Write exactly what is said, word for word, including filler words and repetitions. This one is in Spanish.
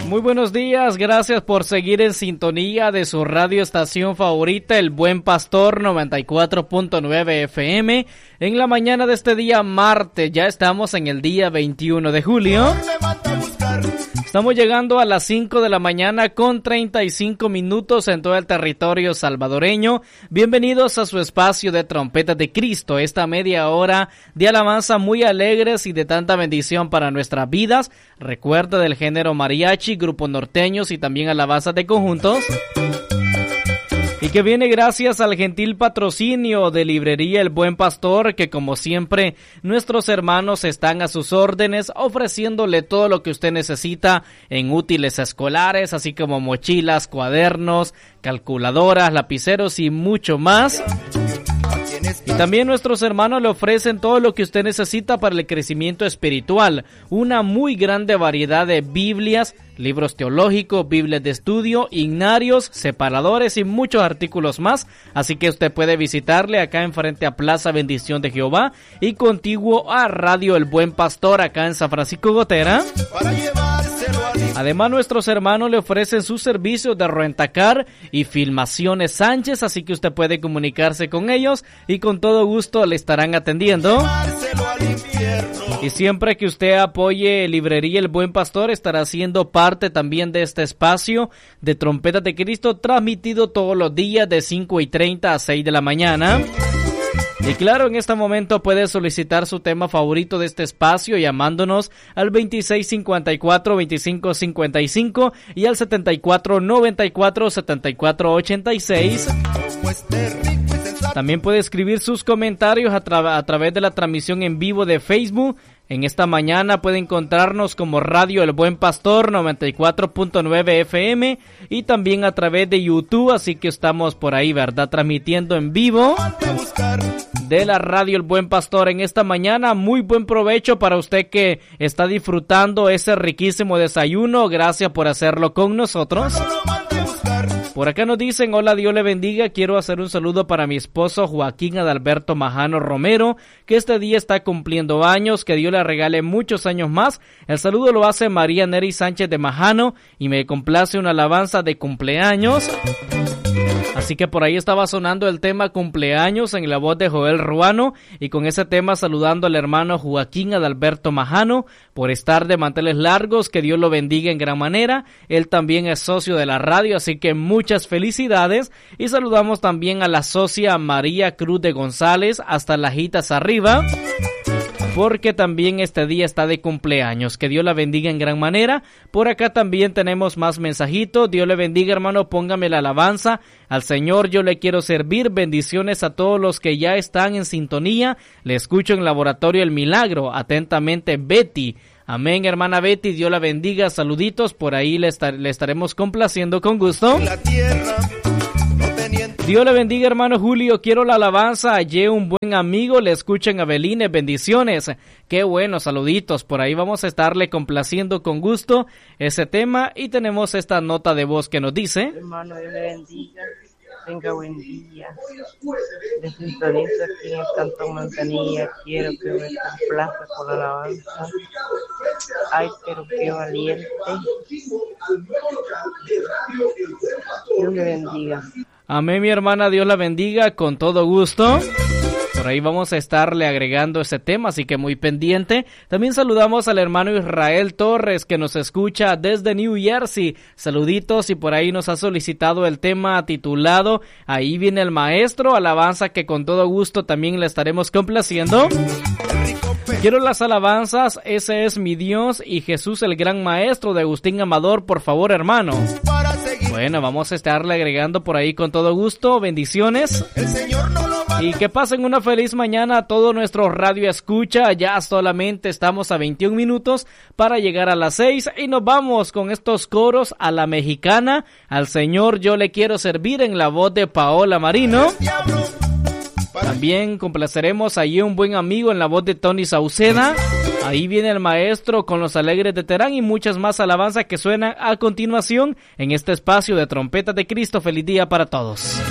Muy buenos días, gracias por seguir en sintonía de su radio estación favorita, El Buen Pastor noventa y cuatro punto nueve F M. En la mañana de este día martes, ya estamos en el día veintiuno de julio. Estamos llegando a las cinco de la mañana con treinta y cinco minutos en todo el territorio salvadoreño. Bienvenidos a su espacio de Trompetas de Cristo, esta media hora de alabanza muy alegres y de tanta bendición para nuestras vidas. Recuerda del género mariachi, grupos norteños y también alabanzas de conjuntos. Y que viene gracias al gentil patrocinio de Librería El Buen Pastor, que como siempre nuestros hermanos están a sus órdenes ofreciéndole todo lo que usted necesita en útiles escolares, así como mochilas, cuadernos, calculadoras, lapiceros y mucho más. Y también nuestros hermanos le ofrecen todo lo que usted necesita para el crecimiento espiritual. Una muy grande variedad de Biblias, libros teológicos, Biblias de estudio, himnarios, separadores y muchos artículos más. Así que usted puede visitarle acá enfrente a Plaza Bendición de Jehová y contiguo a Radio El Buen Pastor acá en San Francisco Gotera. Además, nuestros hermanos le ofrecen sus servicios de rentacar y filmaciones Sánchez, así que usted puede comunicarse con ellos y con todo gusto le estarán atendiendo. Y siempre que usted apoye Librería El Buen Pastor, estará siendo parte también de este espacio de Trompetas de Cristo, transmitido todos los días de cinco y treinta a seis de la mañana. Y claro, en este momento puede solicitar su tema favorito de este espacio llamándonos al veintiséis cincuenta y cuatro, veinticinco cincuenta y cinco y al setenta y cuatro noventa y cuatro, setenta y cuatro ochenta y seis. También puede escribir sus comentarios a, tra- a través de la transmisión en vivo de Facebook. En esta mañana puede encontrarnos como Radio El Buen Pastor noventa y cuatro punto nueve F M y también a través de YouTube, así que estamos por ahí, ¿verdad? Transmitiendo en vivo de la Radio El Buen Pastor en esta mañana. Muy buen provecho para usted que está disfrutando ese riquísimo desayuno. Gracias por hacerlo con nosotros. Por acá nos dicen, hola, Dios le bendiga, quiero hacer un saludo para mi esposo Joaquín Adalberto Majano Romero, que este día está cumpliendo años, que Dios le regale muchos años más. El saludo lo hace María Neri Sánchez de Majano y me complace una alabanza de cumpleaños. Así que por ahí estaba sonando el tema cumpleaños en la voz de Joel Ruano y con ese tema saludando al hermano Joaquín Adalberto Majano por estar de manteles largos, que Dios lo bendiga en gran manera. Él también es socio de la radio, así que muchas felicidades y saludamos también a la socia María Cruz de González hasta Lajitas arriba, porque también este día está de cumpleaños. Que Dios la bendiga en gran manera. Por acá también tenemos más mensajitos. Dios le bendiga, hermano, póngame la alabanza al Señor, yo le quiero servir. Bendiciones a todos los que ya están en sintonía. Le escucho en Laboratorio El Milagro. Atentamente, Betty. Amén, hermana Betty, Dios la bendiga. Saluditos, por ahí le, estar, le estaremos complaciendo con gusto. La tierra. Dios le bendiga, hermano Julio, quiero la alabanza, hallé un buen amigo, le escuchan a Belines, bendiciones. Qué bueno, saluditos, por ahí vamos a estarle complaciendo con gusto ese tema y tenemos esta nota de voz que nos dice. Hermano, Dios le bendiga, tenga buen día, le sintonizo aquí en el Cantón Manzanilla, quiero que me complaza con la alabanza. Ay, pero qué valiente. Dios le bendiga. Amén, mi hermana, Dios la bendiga, con todo gusto. Por ahí vamos a estarle agregando ese tema, así que muy pendiente. También saludamos al hermano Israel Torres, que nos escucha desde New Jersey. Saluditos, y por ahí nos ha solicitado el tema titulado Ahí viene el maestro, alabanza que con todo gusto también le estaremos complaciendo. Quiero las alabanzas, ese es mi Dios y Jesús el gran maestro, de Agustín Amador, por favor, hermano. Bueno, vamos a estarle agregando por ahí con todo gusto. Bendiciones. Y que pasen una feliz mañana a todo nuestro radio escucha. Ya solamente estamos a veintiún minutos para llegar a las seis y nos vamos con estos coros a la mexicana. Al Señor yo le quiero servir, en la voz de Paola Marino. También complaceremos allí un buen amigo en la voz de Tony Sauceda. Ahí viene el maestro con los alegres de Terán y muchas más alabanzas que suenan a continuación en este espacio de Trompetas de Cristo. Feliz día para todos.